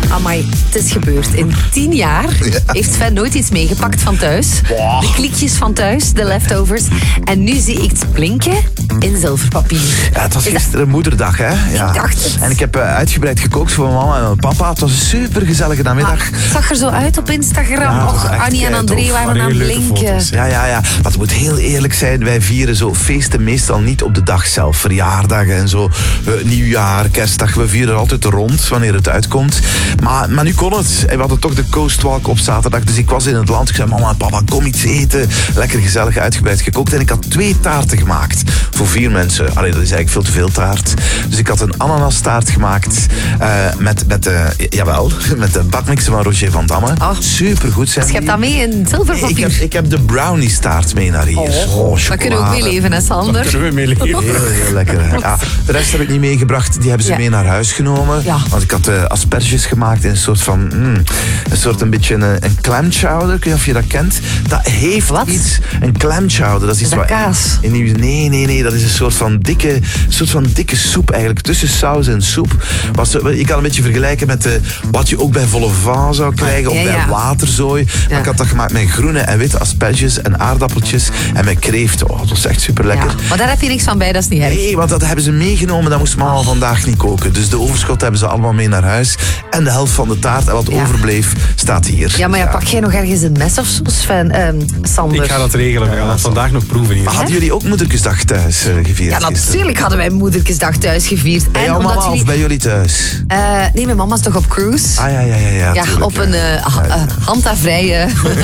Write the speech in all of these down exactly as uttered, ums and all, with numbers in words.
Amai, het is gebeurd. In tien jaar ja. heeft Sven nooit iets meegepakt van thuis. Wow. De kliekjes van thuis, de leftovers. En nu zie ik het blinken in zilverpapier. Ja, het was gisteren moederdag, hè? Ja. Ik dacht het. En ik heb uh, uitgebreid gekookt voor mijn mama en mijn papa. Het was een super gezellige namiddag. Ah, het zag er zo uit op Instagram. Ja, Och, Annie en André waren aan het blinken. Ja, ja, ja. Maar het moet heel eerlijk zijn. Wij vieren zo feesten meestal niet op de dag zelf. Verjaardagen en zo. Uh, nieuwjaar, kerstdag. We vieren altijd rond wanneer het uitkomt. Maar, maar nu kon het. En we hadden toch de Coastwalk op zaterdag. Dus ik was in het land. Ik zei, mama en papa, kom iets eten. Lekker gezellig uitgebreid gekookt. En ik had twee taarten gemaakt. Voor vier mensen. Allee, dat is eigenlijk veel te veel taart. Dus ik had een ananastaart gemaakt. Uh, met, met, uh, jawel, met de bakmixen van Roger van Damme. Oh. Supergoed zijn. Dus je hebt dat mee in zilverpapier? Ik heb, ik heb de browniestaart mee naar hier. Oh, oh, dat kunnen we ook mee leven, hè, Sander? Dat kunnen we mee leven. Heel, heel lekker. Ja, de rest heb ik niet meegebracht. Die hebben ze ja. mee naar huis genomen. Ja. Want ik had uh, asperges gemaakt in een soort van... Mm, een soort een beetje een, een clam chowder. Ik weet niet of je dat kent. Dat heeft wat? iets... Een clam chowder. Dat is iets dat wat... kaas? In, in, nee, nee, nee. Dat is een soort van dikke, soort van dikke soep eigenlijk. Tussen saus en soep. Was, je kan een beetje vergelijken met uh, wat je ook bij vol au vent zou krijgen. Ah, ja, of bij ja. waterzooi. Ja. Maar ik had dat gemaakt met groene en witte asperges en aardappeltjes. En met kreeft. Oh, dat was echt super lekker. Ja, maar daar heb je niks van bij, dat is niet erg. Nee, want dat hebben ze meegenomen. Dat moest mama oh. vandaag niet koken. Dus de overschot hebben ze allemaal mee naar huis. En de helft van de taart. En wat ja. overbleef, staat hier. Ja, maar ja, pak jij nog ergens een mes of zo, Sven? Um, Sander? Ik ga dat regelen. We gaan dat vandaag nog proeven hier. Maar hadden jullie ook Moederkesdag thuis uh, gevierd? Ja, natuurlijk hadden wij Moederkesdag thuis gevierd. Bij en jouw omdat mama jullie... of bij jullie thuis? Uh, nee, mijn mama is toch op cruise? Ah ja, ja, ja. Ja, ja tuurlijk, op een uh, ha- uh, handhavrije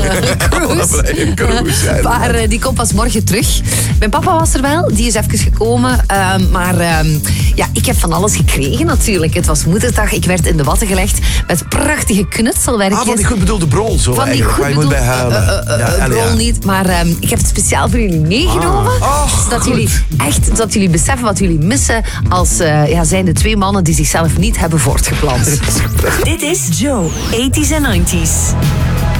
cruise. cruise ja, maar uh, die komt pas morgen terug. Mijn papa was er wel, die is even gekomen. Uh, maar uh, ja, ik heb van alles gekregen natuurlijk. Het was moederdag, ik werd in de watten gelegd met prachtige knutselwerkjes. Ah, van die goed bedoelde brol, zo van die eigenlijk, waar je moet bij huilen. Uh, uh, uh, ja, brol ja. niet, maar uh, ik heb het speciaal voor jullie meegenomen. Ah. Oh, zodat goed. jullie echt, zodat jullie beseffen wat jullie missen als uh, ja, zijn de twee mannen die zichzelf niet hebben voortgeplant. Dit is Joe, eighties en nineties.